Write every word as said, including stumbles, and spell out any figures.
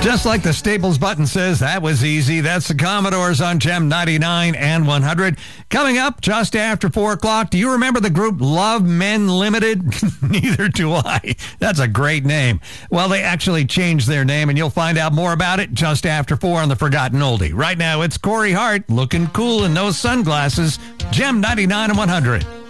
Just like the Staples button says, that was easy. That's the Commodores on Gem ninety-nine and one hundred. Coming up just after four o'clock, do you remember the group Love Men Limited? Neither do I. That's a great name. Well, they actually changed their name, and you'll find out more about it just after four on the Forgotten Oldie. Right now, it's Corey Hart looking cool in those sunglasses. Gem ninety-nine and one hundred.